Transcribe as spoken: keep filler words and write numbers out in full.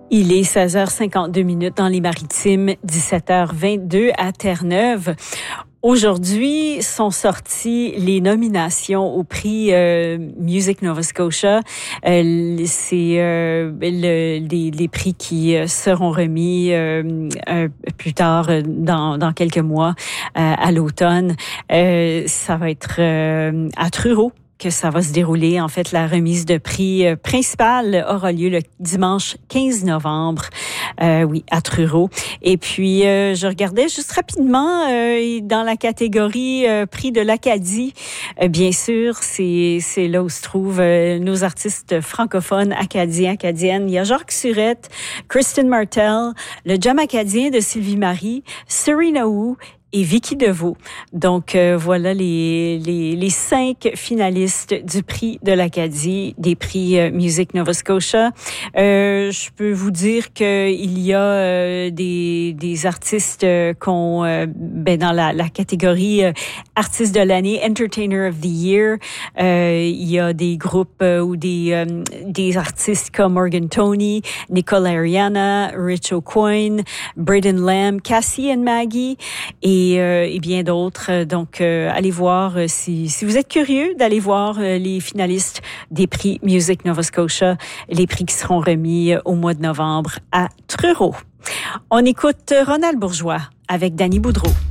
Il est seize heures cinquante-deux minutes dans les Maritimes, dix-sept heures vingt-deux à Terre-Neuve. Aujourd'hui sont sorties les nominations au prix euh, Music Nova Scotia. Euh, c'est euh, le, les, les prix qui seront remis euh, euh, plus tard dans, dans quelques mois euh, à l'automne. Euh, ça va être euh, à Truro que ça va se dérouler. En fait, la remise de prix euh, principale aura lieu le dimanche quinze novembre, euh, oui, à Truro. Et puis, euh, je regardais juste rapidement euh, dans la catégorie euh, prix de l'Acadie. Euh, bien sûr, c'est c'est là où se trouvent euh, nos artistes francophones acadiens, acadiennes. Il y a Jacques Surette, Kristen Martel, le Jam acadien de Sylvie Marie, Serena Wu et Vicky Deveau. Donc, euh, voilà les, les, les cinq finalistes du prix de l'Acadie, des prix euh, Music Nova Scotia. Euh, je peux vous dire qu'il y a euh, des, des artistes euh, qu'on, euh, ben, dans la, la catégorie euh, artiste de l'année, Entertainer of the Year. Euh, il y a des groupes euh, ou des, euh, des artistes comme Morgan Tony, Nicole Ariana, Rich O'Coin, Braden Lamb, Cassie and Maggie et Et, euh, et bien d'autres. Donc, euh, allez voir, euh, si, si vous êtes curieux d'aller voir euh, les finalistes des prix Music Nova Scotia, les prix qui seront remis euh, au mois de novembre à Truro. On écoute Ronald Bourgeois avec Danny Boudreau.